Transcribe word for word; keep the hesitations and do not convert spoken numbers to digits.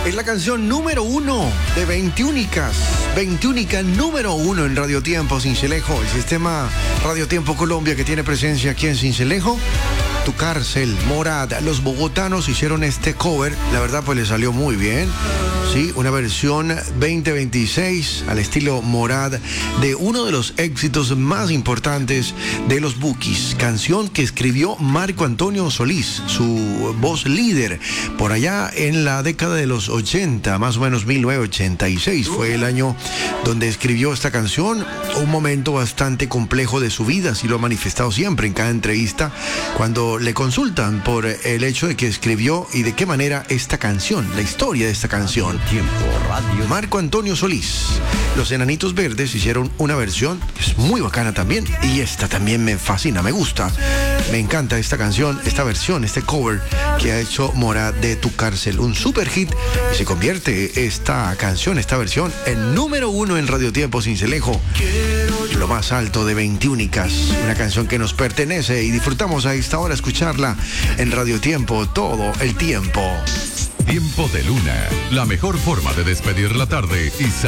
Es la canción número uno de Veintiúnicas. Veintiúnica número uno en Radio Tiempo Sincelejo, el sistema Radio Tiempo Colombia que tiene presencia aquí en Sincelejo. Tu Cárcel, Morad, los bogotanos hicieron este cover, la verdad pues le salió muy bien. Sí, una versión veinte veintiséis al estilo Morad de uno de los éxitos más importantes de los Bukis, canción que escribió Marco Antonio Solís, su voz líder, por allá en la década de los ochenta, más o menos mil novecientos ochenta y seis fue el año donde escribió esta canción, un momento bastante complejo de su vida, así lo ha manifestado siempre en cada entrevista cuando le consultan por el hecho de que escribió y de qué manera esta canción, la historia de esta canción. Tiempo, radio. Marco Antonio Solís. Los Enanitos Verdes hicieron una versión que es muy bacana también, y esta también me fascina, me gusta, me encanta esta canción, esta versión, este cover que ha hecho Morad de Tu Cárcel, un super hit, y se convierte esta canción, esta versión, en número uno en Radio Tiempo Sincelejo, lo más alto de Veintiúnicas, una canción que nos pertenece y disfrutamos a esta hora escucharla en Radio Tiempo todo el tiempo. Tiempo de Luna, la mejor forma de despedir la tarde y salir